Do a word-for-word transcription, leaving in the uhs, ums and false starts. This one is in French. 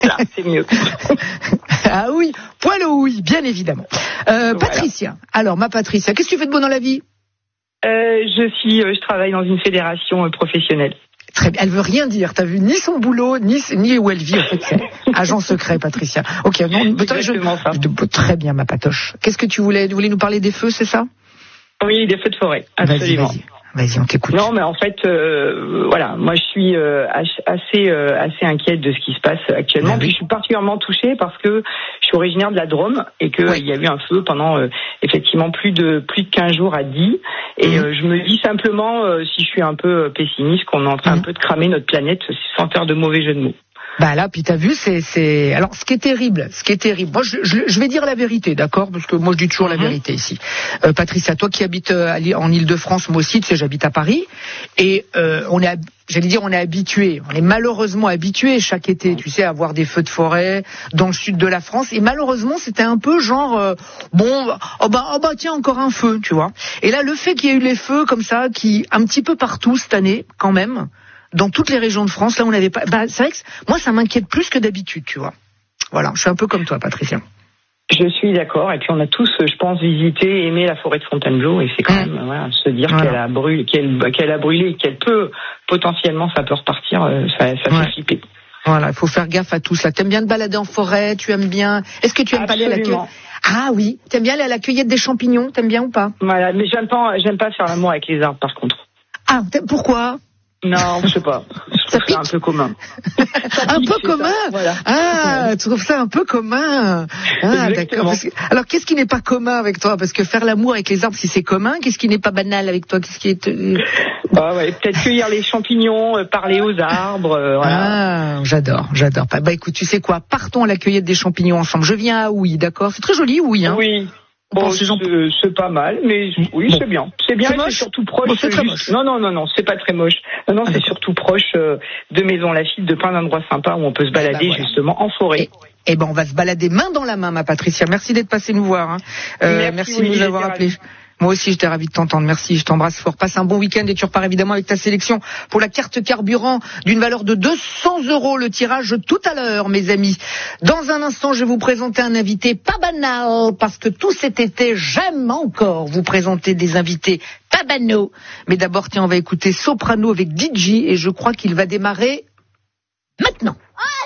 Là, c'est mieux. Ah oui, poil au oui, bien évidemment. Euh, voilà. Patricia, alors ma Patricia, qu'est-ce que tu fais de beau dans la vie? euh, Je suis, euh, je travaille dans une fédération euh, professionnelle. Très bien, elle veut rien dire. T'as vu ni son boulot, ni, ni où elle vit. En fait, c'est agent secret, Patricia. Ok, non, Exactement je, ça. je, très bien, ma patoche. Qu'est-ce que tu voulais? Tu voulais nous parler des feux, c'est ça? Oui, des feux de forêt, absolument. Vas-y, vas-y. Vas-y, on t'écoute. Non, mais en fait, euh, voilà, moi je suis euh, assez euh, assez inquiète de ce qui se passe actuellement. Ben oui. Puis je suis particulièrement touchée parce que je suis originaire de la Drôme et que Ouais. il y a eu un feu pendant euh, effectivement plus de plus de quinze jours à Die. Et Mmh. euh, je me dis simplement, euh, si je suis un peu pessimiste, qu'on est en train Mmh. un peu de cramer notre planète sans faire de mauvais jeu de mots. Bah là, puis t'as vu, c'est, c'est. Alors, ce qui est terrible, ce qui est terrible. Moi, je, je, je vais dire la vérité, d'accord, parce que moi, je dis toujours la Mhm. vérité ici. Euh, Patricia, toi qui habites euh, à Lille- en Île-de-France, moi aussi, tu sais, j'habite à Paris, et euh, on est, hab- j'allais dire, on est habitué, on est malheureusement habitué chaque été, tu sais, à voir des feux de forêt dans le sud de la France, et malheureusement, c'était un peu genre, euh, bon, oh bah, oh bah, tiens, encore un feu, tu vois. Et là, le fait qu'il y ait eu les feux comme ça, qui un petit peu partout cette année, quand même. Dans toutes les régions de France, là, on n'avait pas. Bah, c'est vrai que moi, ça m'inquiète plus que d'habitude, tu vois. Voilà, je suis un peu comme toi, Patricia. Je suis d'accord. Et puis on a tous, je pense, visité, aimé la forêt de Fontainebleau, et c'est quand Mmh. même voilà, se dire Voilà. qu'elle a brûlé, qu'elle, qu'elle a brûlé, qu'elle peut potentiellement, ça peut repartir, euh, ça, ça Ouais. fait flipper. Voilà, il faut faire gaffe à tout ça. T'aimes bien te balader en forêt, tu aimes bien. Est-ce que tu aimes pas aller à la Absolument. cueillette? Ah oui, t'aimes bien aller à la cueillette des champignons, t'aimes bien ou pas? Voilà, mais j'aime pas, j'aime pas faire l'amour avec les arbres, par contre. Ah, t'aimes- pourquoi? Non, je sais pas. Je Ça trouve ça un pique. peu commun. Un pique, peu c'est commun. ça, voilà. Ah, tu trouves ça un peu commun. Ah, Exactement. d'accord. Parce que- alors, qu'est-ce qui n'est pas commun avec toi? Parce que faire l'amour avec les arbres, si c'est commun, qu'est-ce qui n'est pas banal avec toi? Qu'est-ce qui est euh, Bah ouais, peut-être cueillir les champignons, euh, parler aux arbres, euh, voilà. Ah, j'adore, j'adore. Bah, bah écoute, tu sais quoi? Partons à la cueillette des champignons ensemble. Je viens à Houy, d'accord? C'est très joli, Houy, hein? Oui. On Bon, pense c'est, aux gens- c'est pas mal, mais oui, Bon. c'est bien. C'est bien, C'est et moche c'est surtout proche. Bon, c'est très juste- moche. Non, non, non, non, c'est pas très moche. Non, non, Ah, c'est d'accord. surtout proche euh, de Maison Lafitte, de plein d'endroits sympas où on peut se balader ben voilà. justement en forêt. Et, eh ben, on va se balader main dans la main, ma Patricia. Merci d'être passée nous voir. Hein. Euh, Merci, merci oui, de nous j'étais avoir appelés. ravie. Moi aussi, j'étais ravi de t'entendre. Merci, je t'embrasse fort. Passe un bon week-end et tu repars évidemment avec ta sélection pour la carte carburant d'une valeur de deux cents euros. Le tirage tout à l'heure, mes amis. Dans un instant, je vais vous présenter un invité pas banal, parce que tout cet été, j'aime encore vous présenter des invités pas banaux. Mais d'abord, tiens, on va écouter Soprano avec D J et je crois qu'il va démarrer maintenant.